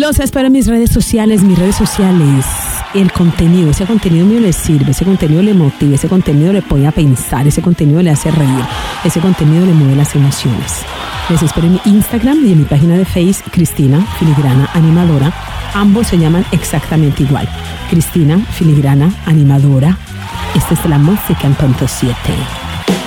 Los espero en mis redes sociales. El contenido, ese contenido mío le sirve, ese contenido le motiva, ese contenido le pone a pensar, ese contenido le hace reír, ese contenido le mueve las emociones. Les espero en mi Instagram y en mi página de Facebook, Cristina Filigrana Animadora. Ambos se llaman exactamente igual. Cristina Filigrana Animadora. Esta es la música en punto 7.